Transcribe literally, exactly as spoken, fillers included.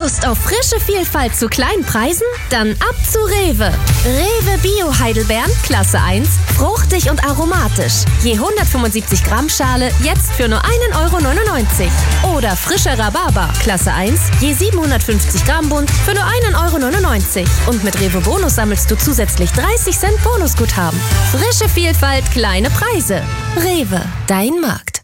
Lust auf frische Vielfalt zu kleinen Preisen? Dann ab zu Rewe. Rewe Bio Heidelbeeren, Klasse eins, fruchtig und aromatisch. Je hundertfünfundsiebzig Gramm Schale jetzt für nur ein Euro neunundneunzig. Oder frischer Rhabarber, Klasse eins, je siebenhundertfünfzig Gramm Bund für nur ein Euro neunundneunzig. Und mit Rewe Bonus sammelst du zusätzlich dreißig Cent Bonusguthaben. Frische Vielfalt, kleine Preise. Rewe, dein Markt.